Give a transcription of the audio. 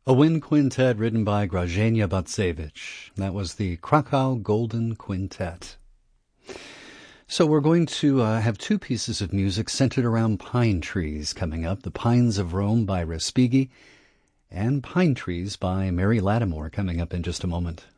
A wind quintet written by Grażyna Batsevich. That was the Krakow Golden Quintet. So we're going to have two pieces of music centered around pine trees coming up. The Pines of Rome by Respighi and Pine Trees by Mary Lattimore coming up in just a moment.